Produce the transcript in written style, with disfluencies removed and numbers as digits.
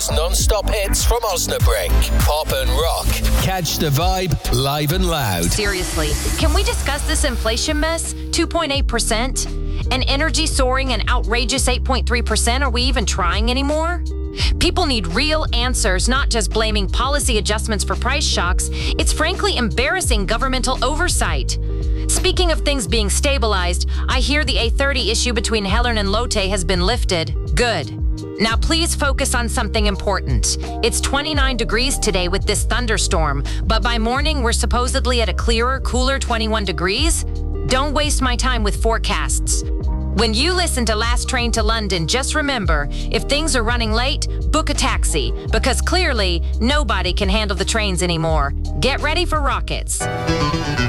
Osna's non-stop hits from Osnabrück. Pop and rock. Catch the vibe live and loud. Seriously, can we discuss this inflation mess? 2.8%? And energy soaring an outrageous 8.3%? Are we even trying anymore? People need real answers, not just blaming policy adjustments for price shocks. It's frankly embarrassing governmental oversight. Speaking of things being stabilized, I hear the A30 issue between Hellern and Lotte has been lifted. Good. Now please focus on something important. It's 29 degrees today with this thunderstorm, but by morning we're supposedly at a clearer, cooler 21 degrees. Don't waste my time with forecasts. When you listen to Last Train to London, just remember, if things are running late, book a taxi, because clearly nobody can handle the trains anymore. Get ready for rockets.